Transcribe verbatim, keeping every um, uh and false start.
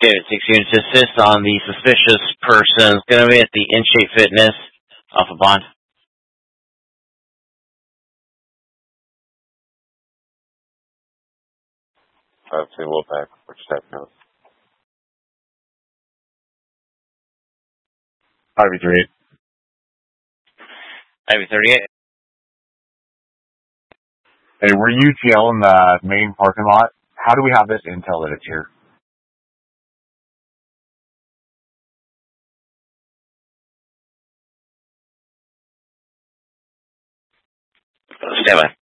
David six units to assist on the suspicious person. It's going to be at the In-Shape Fitness off of Bond. five two Wolfpack, which type knows? I V thirty-eight. I V thirty-eight. Hey, we're U T L in the main parking lot. How do we have this intel that it's here? Stand by.